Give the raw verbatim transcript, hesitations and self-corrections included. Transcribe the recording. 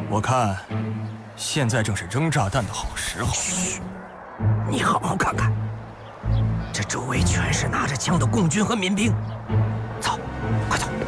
我看，现在正是扔炸弹的好时候。 嘘，你好好看看，这周围全是拿着枪的共军和民兵。走，快走！